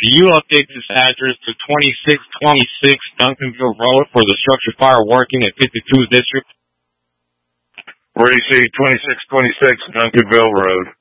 Can you update this address to 2626 Duncanville Road for the structure fire working at 52 District? Where do you see 2626 Duncanville Road?